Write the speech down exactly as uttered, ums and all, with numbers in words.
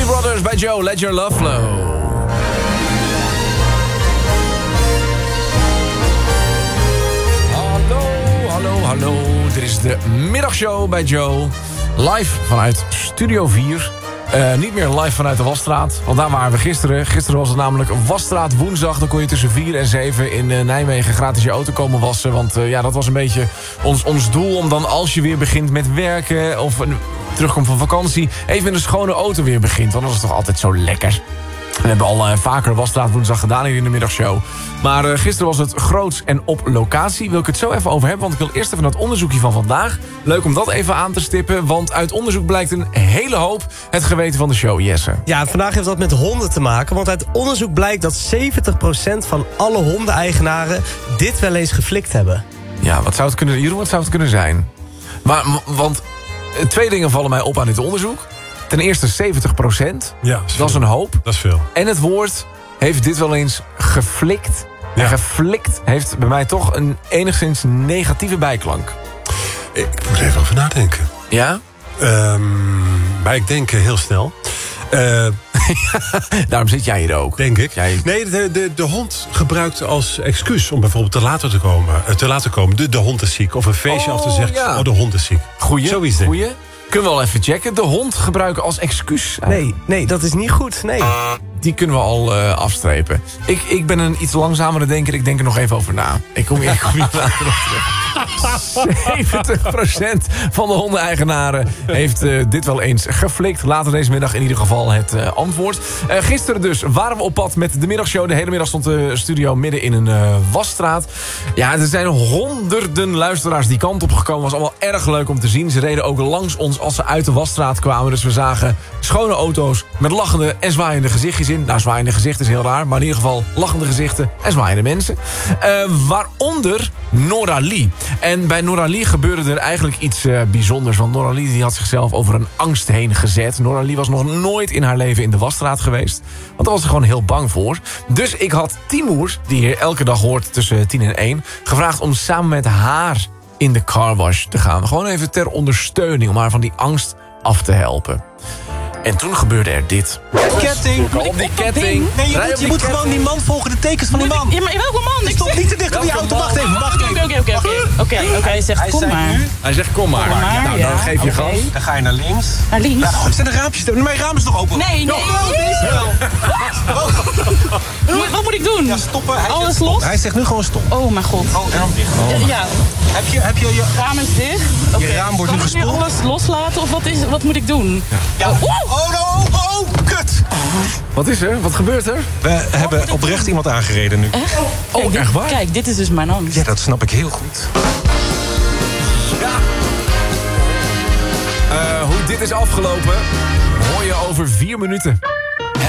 Brothers bij Joe, Let Your Love Flow. Hallo, hallo, hallo. Dit is de middagshow bij Joe. Live vanuit Studio vier. Uh, niet meer live vanuit de Wasstraat. Want daar waren we gisteren. Gisteren was het namelijk Wasstraat woensdag. Dan kon je tussen vier en zeven in uh, Nijmegen gratis je auto komen wassen. Want uh, ja, dat was een beetje ons, ons doel. Om dan als je weer begint met werken of uh, terugkomt van vakantie, even in een schone auto weer begint. Want dat is toch altijd zo lekker. We hebben al uh, vaker Wasstraat woensdag gedaan hier in de middagshow. Maar uh, gisteren was het groots en op locatie. Wil ik het zo even over hebben, want ik wil eerst even naar het onderzoekje van vandaag. Leuk om dat even aan te stippen, want uit onderzoek blijkt een hele hoop het geweten van de show, Jesse. Ja, vandaag heeft dat met honden te maken, want uit onderzoek blijkt dat zeventig procent van alle hondeneigenaren dit wel eens geflikt hebben. Ja, wat zou het kunnen, Jeroen, wat zou het kunnen zijn? Maar, want twee dingen vallen mij op aan dit onderzoek. Ten eerste zeventig procent. Ja, is dat is een hoop. Dat is veel. En het woord heeft dit wel eens geflikt. Ja. En geflikt heeft bij mij toch een enigszins negatieve bijklank. Ik moet even over nadenken. Ja? Um, maar ik denk heel snel. Uh, Daarom zit jij hier ook. Denk ik. Jij... Nee, de, de, de hond gebruikt als excuus om bijvoorbeeld te later te komen. Te laten komen. De, de hond is ziek. Of een feestje oh, af te zeggen. Ja. Oh, de hond is ziek. Goeie. Zoiets denk ik. Goeie. Kunnen we al even checken. De hond gebruiken als excuus. Nee, nee, dat is niet goed. Nee. Die kunnen we al uh, afstrepen. Ik, ik ben een iets langzamere denker. Ik denk er nog even over na. Ik kom hier, ik kom hier later op terug. zeventig procent van de hondeneigenaren heeft uh, dit wel eens geflikt. Later deze middag in ieder geval het uh, antwoord. Uh, gisteren dus waren we op pad met de middagshow. De hele middag stond de studio midden in een uh, wasstraat. Ja, er zijn honderden luisteraars die kant op gekomen. Was allemaal erg leuk om te zien. Ze reden ook langs ons als ze uit de wasstraat kwamen. Dus we zagen schone auto's met lachende en zwaaiende gezichtjes in. Nou, zwaaiende gezichten is heel raar. Maar in ieder geval lachende gezichten en zwaaiende mensen. Uh, waaronder Nora Lee. En bij Nora Lee gebeurde er eigenlijk iets uh, bijzonders. Want Nora Lee die had zichzelf over een angst heen gezet. Nora Lee was nog nooit in haar leven in de wasstraat geweest. Want daar was ze gewoon heel bang voor. Dus ik had Timoer, die hier elke dag hoort tussen tien en één... gevraagd om samen met haar in de carwash te gaan. Gewoon even ter ondersteuning om haar van die angst af te helpen. En toen gebeurde er dit. Ketting. Op die ketting. Nee, je moet, je moet gewoon die man volgen, de tekens van die man. Ja, maar welke man? Ik stop niet te dicht op die auto. Wacht even, wacht even. Oké, oké, oké. Oké, oké. Hij zegt kom maar. Hij zegt kom maar. Kom maar, nou, ja. dan geef je Oké. gas. Dan ga je naar links. Naar links. Ja, zijn de raampjes. Mijn raam is nog open. Nee, nee. Oh, deze wel. Wat, wat moet ik doen? Ja, stoppen. Hij Alles zegt stop. los? Hij zegt nu gewoon stop. Oh mijn god. Oh, en dan dicht. Ja, ja. Heb je, heb je je... Raam is dicht. Okay. Je raam wordt Kan nu ik nu gespoeld. alles loslaten of wat, is, wat moet ik doen? Ja. Oh, Oh, no, oh, kut. Wat is er? Wat gebeurt er? We hebben oprecht iemand aangereden nu. Echt? Oh, Kijk, dit, echt waar? Kijk, dit is dus mijn angst. Ja, dat snap ik heel goed. Ja. Uh, hoe dit is afgelopen hoor je over vier minuten.